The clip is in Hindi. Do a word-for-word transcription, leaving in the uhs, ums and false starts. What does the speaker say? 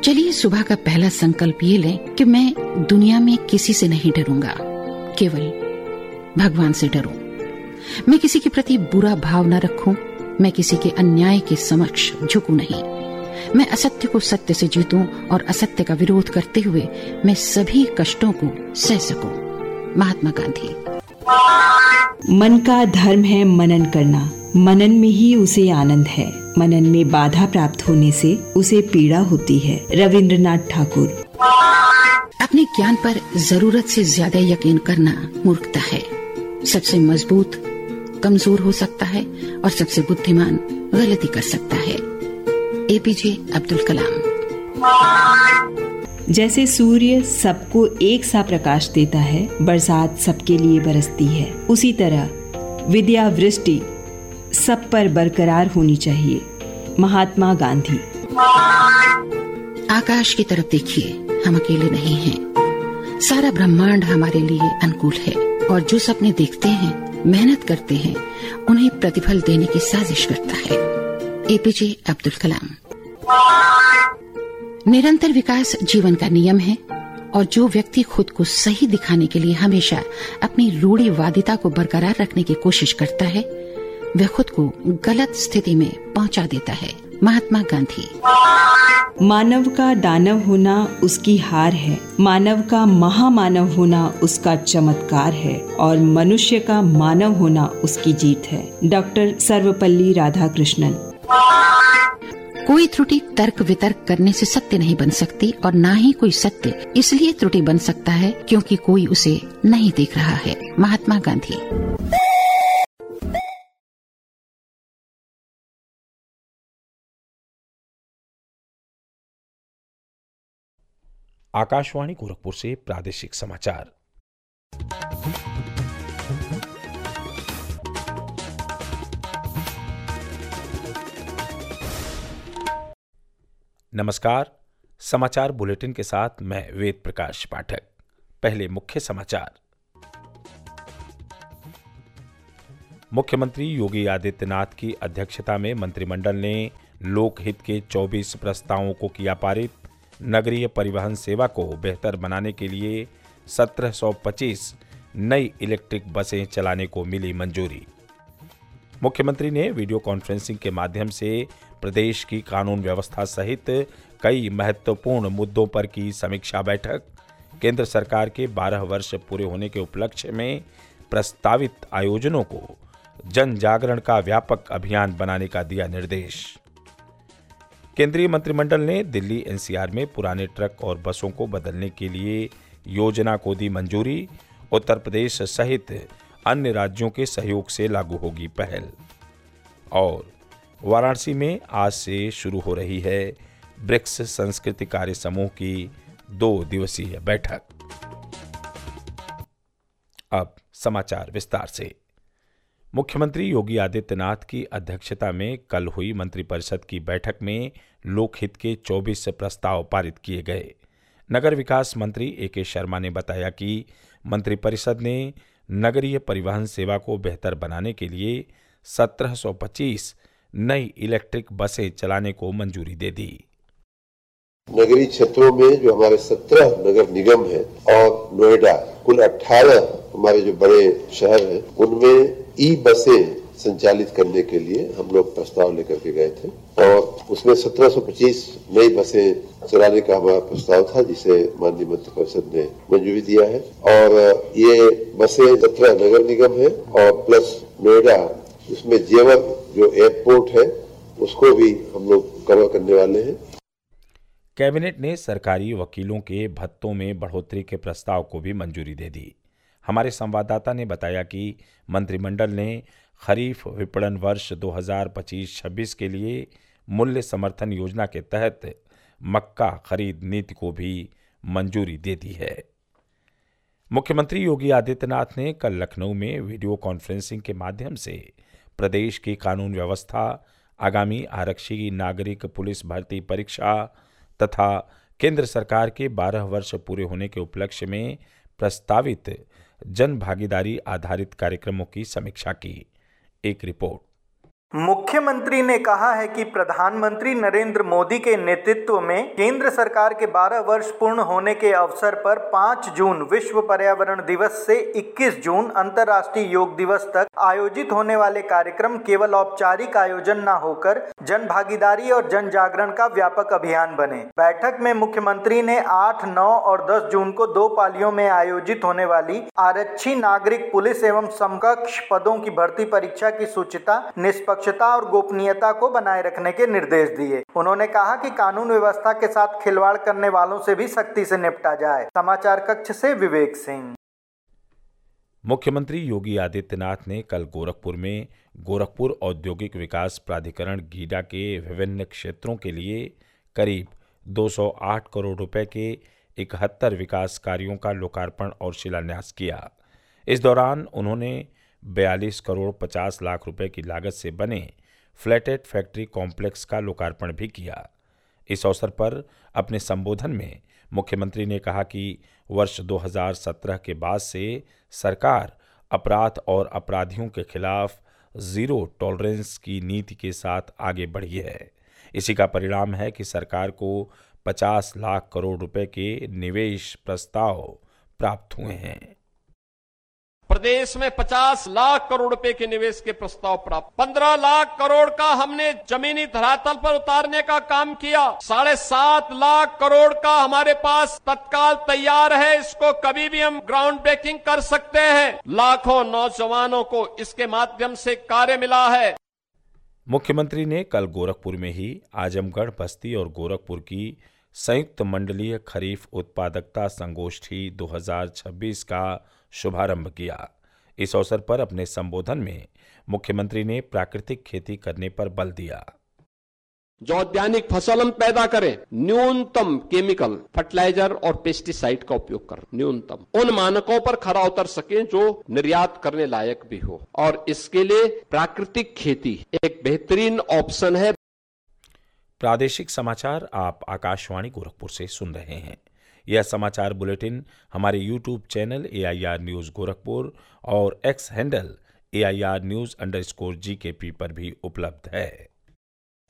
चलिए सुबह का पहला संकल्प ये लें कि मैं दुनिया में किसी से नहीं डरूंगा, केवल भगवान से डरूं। मैं किसी के प्रति बुरा भाव न रखूं, मैं किसी के अन्याय के समक्ष झुकूं नहीं। मैं असत्य को सत्य से जीतूं और असत्य का विरोध करते हुए मैं सभी कष्टों को सह सकूं। महात्मा गांधी। मन का धर्म है मनन करना, मनन में ही उसे आनंद है, मनन में बाधा प्राप्त होने से उसे पीड़ा होती है। रविंद्रनाथ ठाकुर। अपने ज्ञान पर जरूरत से ज्यादा यकीन करना मूर्खता है। सबसे मजबूत कमजोर हो सकता है और सबसे बुद्धिमान गलती कर सकता है। एपीजे अब्दुल कलाम। जैसे सूर्य सबको एक सा प्रकाश देता है, बरसात सबके लिए बरसती है, उसी तरह विद्या वृष्टि सब पर बरकरार होनी चाहिए। महात्मा गांधी। आकाश की तरफ देखिए, हम अकेले नहीं हैं। सारा ब्रह्मांड हमारे लिए अनुकूल है और जो सपने देखते हैं, मेहनत करते हैं, उन्हें प्रतिफल देने की साजिश करता है। एपीजे अब्दुल कलाम। निरंतर विकास जीवन का नियम है और जो व्यक्ति खुद को सही दिखाने के लिए हमेशा अपनी रूढ़िवादिता को बरकरार रखने की कोशिश करता है, वह खुद को गलत स्थिति में पहुंचा देता है। महात्मा गांधी। मानव का दानव होना उसकी हार है, मानव का महामानव होना उसका चमत्कार है और मनुष्य का मानव होना उसकी जीत है। डॉक्टर सर्वपल्ली राधाकृष्णन। कोई त्रुटि तर्क वितर्क करने से सत्य नहीं बन सकती और ना ही कोई सत्य इसलिए त्रुटि बन सकता है क्योंकि कोई उसे नहीं देख रहा है। महात्मा गांधी। आकाशवाणी गोरखपुर से प्रादेशिक समाचार। नमस्कार। समाचार बुलेटिन के साथ मैं वेद प्रकाश पाठक। पहले मुख्य समाचार। मुख्यमंत्री योगी आदित्यनाथ की अध्यक्षता में मंत्रिमंडल ने लोकहित के चौबीस प्रस्तावों को किया पारित। नगरीय परिवहन सेवा को बेहतर बनाने के लिए सत्रह सौ पच्चीस नई इलेक्ट्रिक बसें चलाने को मिली मंजूरी। मुख्यमंत्री ने वीडियो कॉन्फ्रेंसिंग के माध्यम से प्रदेश की कानून व्यवस्था सहित कई महत्वपूर्ण मुद्दों पर की समीक्षा बैठक। केंद्र सरकार के बारह वर्ष पूरे होने के उपलक्ष्य में प्रस्तावित आयोजनों को जन जागरण का व्यापक अभियान बनाने का दिया निर्देश। केंद्रीय मंत्रिमंडल ने दिल्ली एनसीआर में पुराने ट्रक और बसों को बदलने के लिए योजना को दी मंजूरी। उत्तर प्रदेश सहित अन्य राज्यों के सहयोग से लागू होगी पहल। और वाराणसी में आज से शुरू हो रही है ब्रिक्स संस्कृति कार्य समूह की दो दिवसीय बैठक। अब समाचार विस्तार से। मुख्यमंत्री योगी आदित्यनाथ की अध्यक्षता में कल हुई मंत्रिपरिषद की बैठक में लोकहित के चौबीस प्रस्ताव पारित किए गए। नगर विकास मंत्री ए के शर्मा ने बताया कि मंत्रिपरिषद ने नगरीय परिवहन सेवा को बेहतर बनाने के लिए सत्रह सौ पच्चीस नई इलेक्ट्रिक बसें चलाने को मंजूरी दे दी। नगरीय क्षेत्रों में जो हमारे सत्रह नगर निगम है और नोएडा, कुल अठारह हमारे जो बड़े शहर हैं, उनमें ई बसें संचालित करने के लिए हम लोग प्रस्ताव लेकर के गए थे और उसमें सत्रह सौ पच्चीस नई बसें चलाने का हमारा प्रस्ताव था, जिसे माननीय मंत्रिपरिषद ने मंजूरी दिया है। और ये बसें सत्रह नगर निगम है और प्लस नोएडा, उसमें जेवर जो एयरपोर्ट है उसको भी हम लोग कवर करने वाले हैं। कैबिनेट ने सरकारी वकीलों के भत्तों में बढ़ोतरी के प्रस्ताव को भी मंजूरी दे दी। हमारे संवाददाता ने बताया कि मंत्रिमंडल ने खरीफ विपणन वर्ष दो हज़ार पच्चीस छब्बीस के लिए मूल्य समर्थन योजना के तहत मक्का खरीद नीति को भी मंजूरी दे दी है। मुख्यमंत्री योगी आदित्यनाथ ने कल लखनऊ में वीडियो कॉन्फ्रेंसिंग के माध्यम से प्रदेश की कानून व्यवस्था, आगामी आरक्षी नागरिक पुलिस भर्ती परीक्षा तथा केंद्र सरकार के बारह वर्ष पूरे होने के उपलक्ष्य में प्रस्तावित जन भागीदारी आधारित कार्यक्रमों की समीक्षा की। एक रिपोर्ट। मुख्यमंत्री ने कहा है कि प्रधानमंत्री नरेंद्र मोदी के नेतृत्व में केंद्र सरकार के बारह वर्ष पूर्ण होने के अवसर पर पाँच जून विश्व पर्यावरण दिवस से इक्कीस जून अंतर्राष्ट्रीय योग दिवस तक आयोजित होने वाले कार्यक्रम केवल औपचारिक आयोजन न होकर जन भागीदारी और जन जागरण का व्यापक अभियान बने। बैठक में मुख्यमंत्री ने आठ, नौ और दस जून को दो पालियों में आयोजित होने वाली आरक्षी नागरिक पुलिस एवं समकक्ष पदों की भर्ती परीक्षा की शुचिता, निष्पक्षता और गोपनीयता को बनाए रखने के निर्देश दिए। उन्होंने कहा कि कानून व्यवस्था के साथ खिलवाड़ करने वालों से भी सख्ती से निपटा जाए। समाचार कक्ष से विवेक सिंह। मुख्यमंत्री योगी आदित्यनाथ ने कल गोरखपुर में गोरखपुर औद्योगिक विकास प्राधिकरण गीडा के विभिन्न क्षेत्रों के लिए करीब दो सौ आठ करोड़ रुपए के इकहत्तर विकास कार्यों का लोकार्पण और शिलान्यास किया। इस दौरान उन्होंने बयालीस करोड़ पचास लाख रुपए की लागत से बने फ्लैटेड फैक्ट्री कॉम्प्लेक्स का लोकार्पण भी किया। इस अवसर पर अपने संबोधन में मुख्यमंत्री ने कहा कि वर्ष दो हज़ार सत्रह के बाद से सरकार अपराध और अपराधियों के खिलाफ जीरो टॉलरेंस की नीति के साथ आगे बढ़ी है। इसी का परिणाम है कि सरकार को पचास लाख करोड़ रुपए के निवेश प्रस्ताव प्राप्त हुए हैं। प्रदेश में पचास लाख करोड़ रुपए के निवेश के प्रस्ताव प्राप्त, पंद्रह लाख करोड़ का हमने जमीनी धरातल पर उतारने का काम किया, साढ़े सात लाख करोड़ का हमारे पास तत्काल तैयार है, इसको कभी भी हम ग्राउंड ब्रेकिंग कर सकते हैं। लाखों नौजवानों को इसके माध्यम से कार्य मिला है। मुख्यमंत्री ने कल गोरखपुर में ही आजमगढ़, बस्ती और गोरखपुर की संयुक्त मंडलीय खरीफ उत्पादकता संगोष्ठी दो हज़ार छब्बीस का शुभारंभ किया। इस अवसर पर अपने संबोधन में मुख्यमंत्री ने प्राकृतिक खेती करने पर बल दिया। जो औद्यानिक फसल हम पैदा करें, न्यूनतम केमिकल, फर्टिलाइजर और पेस्टिसाइड का उपयोग करें, न्यूनतम उन मानकों पर खरा उतर सके जो निर्यात करने लायक भी हो, और इसके लिए प्राकृतिक खेती एक बेहतरीन ऑप्शन है। प्रादेशिक समाचार आप आकाशवाणी गोरखपुर से सुन रहे हैं। यह समाचार बुलेटिन हमारे YouTube channel A I R news Gorakhpur और x handle A I R news underscore G के पी पर भी उपलब्ध है।